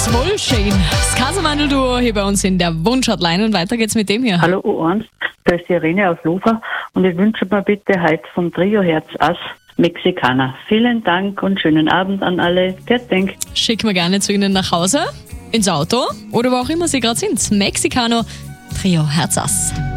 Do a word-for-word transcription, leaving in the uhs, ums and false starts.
ist wohl schön. Das Casamandel-Duo hier bei uns in der Wunschhotline und weiter geht's mit dem hier. Hallo U eins, da ist die Irene aus Lofer und ich wünsche mir bitte heute vom Trio Herz Ass Mexikaner. Vielen Dank und schönen Abend an alle. Fertig. Schicken wir gerne zu Ihnen nach Hause, ins Auto oder wo auch immer Sie gerade sind. Mexicano, Trio Herz Ass.